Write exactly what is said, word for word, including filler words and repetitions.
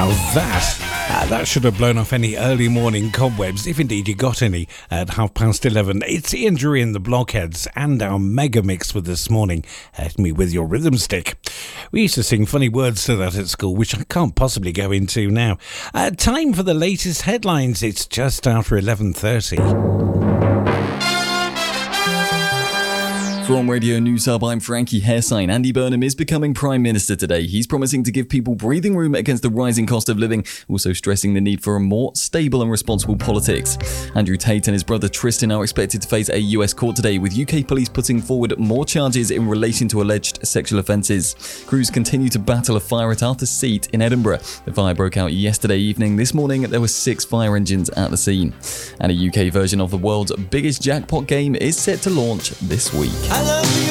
Now that, uh, that should have blown off any early morning cobwebs, if indeed you got any, at half past eleven. It's Ian Drury and the Blockheads and our mega mix for this morning. Hit me with your rhythm stick. We used to sing funny words to that at school, which I can't possibly go into now. Uh, time for the latest headlines. It's just after eleven thirty. From Radio News Hub, I'm Frankie Hairsign. Andy Burnham is becoming Prime Minister today. He's promising to give people breathing room against the rising cost of living, also stressing the need for a more stable and responsible politics. Andrew Tate and his brother Tristan are expected to face a U S court today, with U K police putting forward more charges in relation to alleged sexual offences. Crews continue to battle a fire at Arthur's Seat in Edinburgh. The fire broke out yesterday evening. This morning, there were six fire engines at the scene. And a U K version of the world's biggest jackpot game is set to launch this week. I love you.